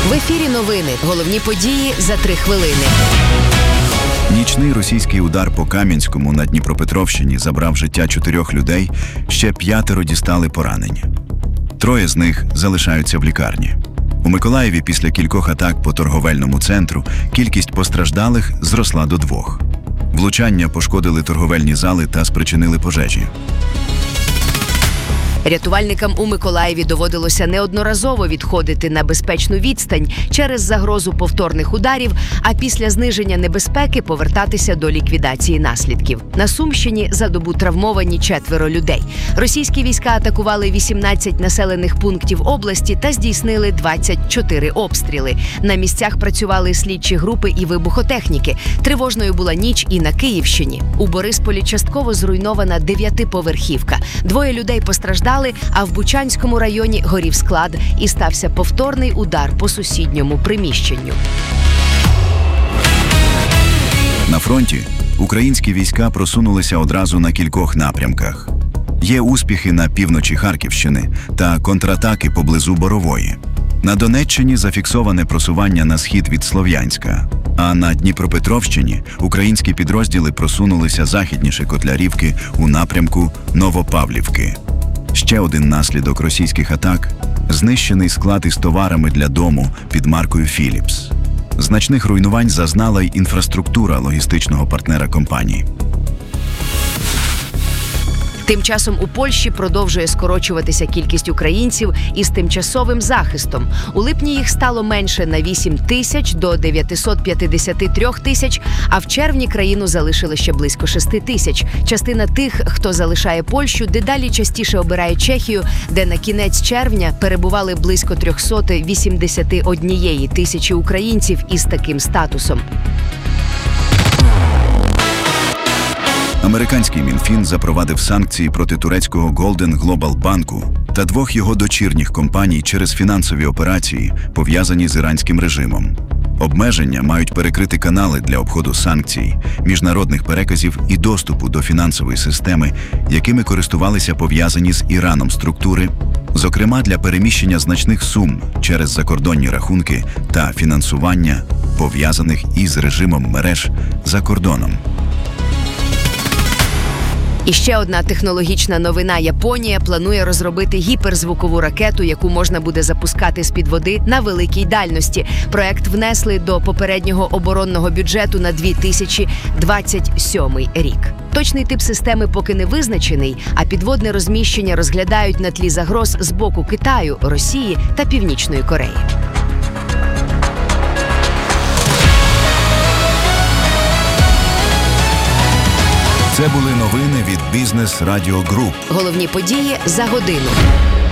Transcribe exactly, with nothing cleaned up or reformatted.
В ефірі новини. Головні події за три хвилини. Нічний російський удар по Кам'янському на Дніпропетровщині забрав життя чотирьох людей, ще п'ятеро дістали поранення. Троє з них залишаються в лікарні. У Миколаєві після кількох атак по торговельному центру кількість постраждалих зросла до двох. Влучання пошкодили торговельні зали та спричинили пожежі. Рятувальникам у Миколаєві доводилося неодноразово відходити на безпечну відстань через загрозу повторних ударів, а після зниження небезпеки повертатися до ліквідації наслідків. На Сумщині за добу травмовані четверо людей. Російські війська атакували вісімнадцять населених пунктів області та здійснили двадцять чотири обстріли. На місцях працювали слідчі групи і вибухотехніки. Тривожною була ніч і на Київщині. У Борисполі частково зруйнована дев'ятиповерхівка. Двоє людей постраждали, а в Бучанському районі горів склад і стався повторний удар по сусідньому приміщенню. На фронті українські війська просунулися одразу на кількох напрямках. Є успіхи на півночі Харківщини та контратаки поблизу Борової. На Донеччині зафіксоване просування на схід від Слов'янська, а на Дніпропетровщині українські підрозділи просунулися західніше Котлярівки у напрямку Новопавлівки. Ще один наслідок російських атак – знищений склад із товарами для дому під маркою «Філіпс». Значних руйнувань зазнала й інфраструктура логістичного партнера компанії. Тим часом у Польщі продовжує скорочуватися кількість українців із тимчасовим захистом. У липні їх стало менше на вісім тисяч до дев'ятсот п'ятдесят три тисяч, а в червні країну залишили ще близько шести тисяч. Частина тих, хто залишає Польщу, дедалі частіше обирає Чехію, де на кінець червня перебували близько триста вісімдесят однієї тисячі українців із таким статусом. Американський Мінфін запровадив санкції проти турецького Golden Global банку та двох його дочірніх компаній через фінансові операції, пов'язані з іранським режимом. Обмеження мають перекрити канали для обходу санкцій, міжнародних переказів і доступу до фінансової системи, якими користувалися пов'язані з Іраном структури, зокрема для переміщення значних сум через закордонні рахунки та фінансування, пов'язаних із режимом мереж за кордоном. І ще одна технологічна новина. Японія планує розробити гіперзвукову ракету, яку можна буде запускати з-під води на великій дальності. Проект внесли до попереднього оборонного бюджету на дві тисячі двадцять сьомий рік. Точний тип системи поки не визначений, а підводне розміщення розглядають на тлі загроз з боку Китаю, Росії та Північної Кореї. Це були новини від Бізнес Радіо Груп. Головні події за годину.